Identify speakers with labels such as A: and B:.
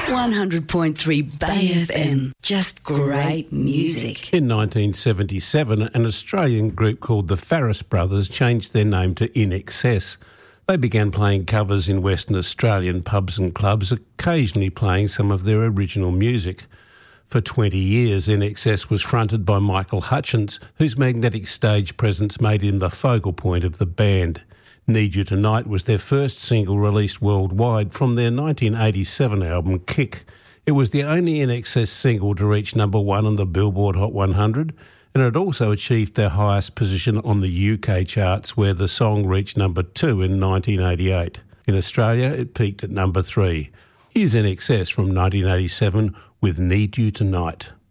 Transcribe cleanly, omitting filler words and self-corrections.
A: 100.3 Bay FM. Just great music.
B: In 1977, an Australian group called the Farris Brothers changed their name to In Excess. They began playing covers in Western Australian pubs and clubs, occasionally playing some of their original music. For 20 years, In Excess was fronted by Michael Hutchence, whose magnetic stage presence made him the focal point of the band. Need You Tonight was their first single released worldwide from their 1987 album Kick. It was the only In Excess single to reach number one on the Billboard Hot 100, and it also achieved their highest position on the UK charts, where the song reached number 2 in 1988. In Australia, it peaked at number 3. Here's In Excess from 1987 with Need You Tonight.